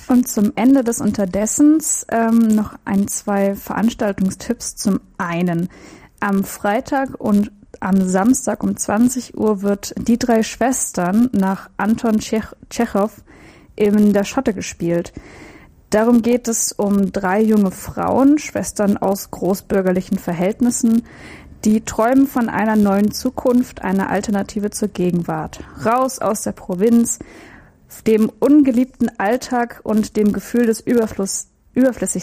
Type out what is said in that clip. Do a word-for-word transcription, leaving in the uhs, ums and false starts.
Und zum Ende des Unterdessens ähm, noch ein, zwei Veranstaltungstipps. Zum einen am Freitag und am Samstag um zwanzig Uhr wird Die drei Schwestern nach Anton Tschechow in der Schotte gespielt. Darum geht es um drei junge Frauen, Schwestern aus großbürgerlichen Verhältnissen, die träumen von einer neuen Zukunft, einer Alternative zur Gegenwart. Raus aus der Provinz, dem ungeliebten Alltag und dem Gefühl des Überfluss, Überflüssigseins